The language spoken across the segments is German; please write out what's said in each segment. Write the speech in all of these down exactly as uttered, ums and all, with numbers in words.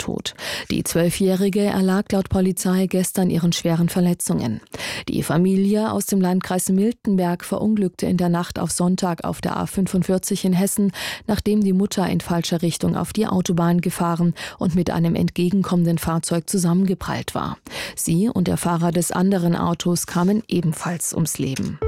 tot. Die Zwölfjährige erlag laut Polizei gestern ihren schweren Verletzungen. Die Familie aus dem Landkreis Miltenberg verunglückte in der Nacht auf Sonntag auf der A fünfundvierzig in Hessen, nachdem die Mutter in falscher Richtung auf die Autobahn gefahren und mit einem entgegenkommenden Fahrzeug zusammengeprallt war. Sie und der Fahrer des anderen Autos kamen ebenfalls ums Leben.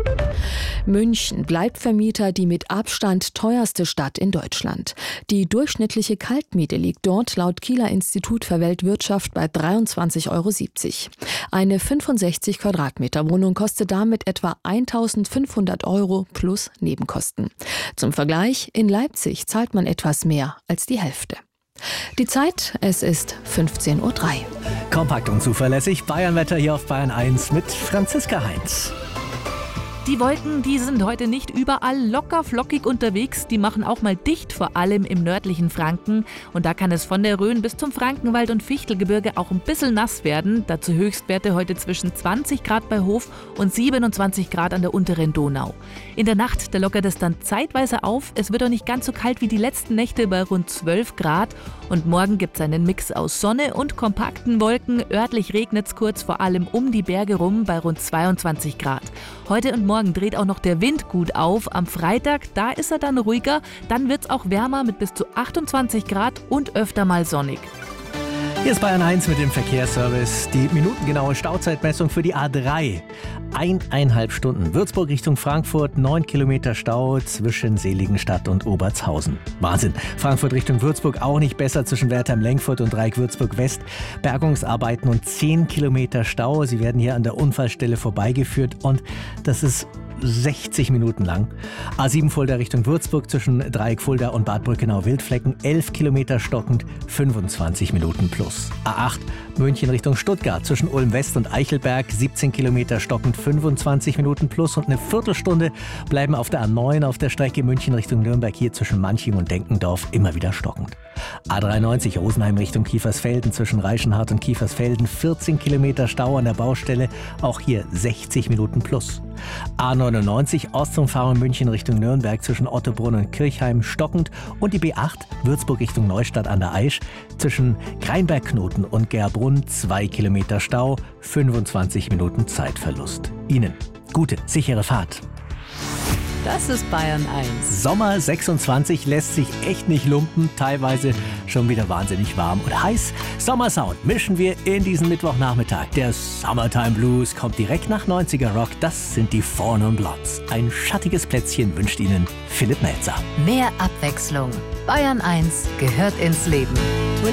München bleibt Vermieter die mit Abstand teuerste Stadt in Deutschland. Die durchschnittliche Kaltmiete liegt dort laut Kieler Institut für Weltwirtschaft bei dreiundzwanzig Euro siebzig. Eine fünfundsechzig Quadratmeter Wohnung kostet damit etwa eintausendfünfhundert Euro plus Nebenkosten. Zum Vergleich, in Leipzig zahlt man etwas mehr als die Hälfte. Die Zeit, es ist fünfzehn Uhr drei. Kompakt und zuverlässig Bayernwetter hier auf Bayern eins mit Franziska Heinz. Die Wolken, die sind heute nicht überall locker flockig unterwegs. Die machen auch mal dicht, vor allem im nördlichen Franken. Und da kann es von der Rhön bis zum Frankenwald und Fichtelgebirge auch ein bisschen nass werden. Dazu Höchstwerte heute zwischen zwanzig Grad bei Hof und siebenundzwanzig Grad an der unteren Donau. In der Nacht, da lockert es dann zeitweise auf. Es wird auch nicht ganz so kalt wie die letzten Nächte bei rund zwölf Grad. Und morgen gibt es einen Mix aus Sonne und kompakten Wolken. Örtlich regnet es kurz, vor allem um die Berge rum bei rund zweiundzwanzig Grad. Heute und morgen dreht auch noch der Wind gut auf. Am Freitag, da ist er dann ruhiger. Dann wird es auch wärmer mit bis zu achtundzwanzig Grad und öfter mal sonnig. Hier ist Bayern eins mit dem Verkehrsservice. Die minutengenaue Stauzeitmessung für die A drei. Eineinhalb Stunden. Würzburg Richtung Frankfurt, neun Kilometer Stau zwischen Seligenstadt und Obertshausen. Wahnsinn. Frankfurt Richtung Würzburg auch nicht besser zwischen Wertheim-Lengfurt und Dreieck Würzburg West. Bergungsarbeiten und zehn Kilometer Stau. Sie werden hier an der Unfallstelle vorbeigeführt und das ist sechzig Minuten lang. A sieben Fulda Richtung Würzburg zwischen Dreieck Fulda und Bad Brückenau-Wildflecken, elf Kilometer stockend, fünfundzwanzig Minuten plus. A acht München Richtung Stuttgart zwischen Ulm West und Eichelberg, siebzehn Kilometer stockend, fünfundzwanzig Minuten plus und eine Viertelstunde bleiben auf der A neun auf der Strecke München Richtung Nürnberg, hier zwischen Manching und Denkendorf immer wieder stockend. A dreiundneunzig Rosenheim Richtung Kiefersfelden zwischen Reichenhart und Kiefersfelden, vierzehn Kilometer Stau an der Baustelle, auch hier sechzig Minuten plus. A neunundneunzig Ostumfahrung München Richtung Nürnberg zwischen Ottobrunn und Kirchheim stockend und die B acht Würzburg Richtung Neustadt an der Aisch zwischen Kreinbergknoten und Gerbrunn zwei Kilometer Stau, fünfundzwanzig Minuten Zeitverlust. Ihnen gute, sichere Fahrt. Das ist Bayern eins. Sommer sechsundzwanzig lässt sich echt nicht lumpen, teilweise schon wieder wahnsinnig warm und heiß. Sommersound mischen wir in diesen Mittwochnachmittag. Der Summertime Blues kommt direkt nach neunziger Rock. Das sind die Four Non Blondes. Ein schattiges Plätzchen wünscht Ihnen Philipp Melzer. Mehr Abwechslung. Bayern eins gehört ins Leben.